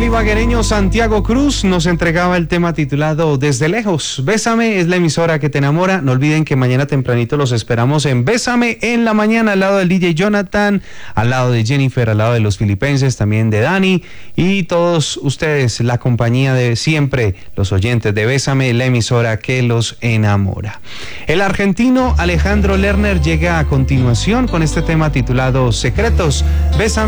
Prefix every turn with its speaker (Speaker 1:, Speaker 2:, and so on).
Speaker 1: ibaguereño Santiago Cruz nos entregaba el tema titulado Desde Lejos. Bésame es la emisora que te enamora. No olviden que mañana tempranito los esperamos en Bésame en la mañana, al lado del DJ Jonathan, al lado de Jennifer, al lado de los filipenses, también de Dani y todos ustedes, la compañía de siempre, los oyentes de Bésame, la emisora que los enamora. El argentino Alejandro Lerner llega a continuación con este tema titulado Secretos. Bésame.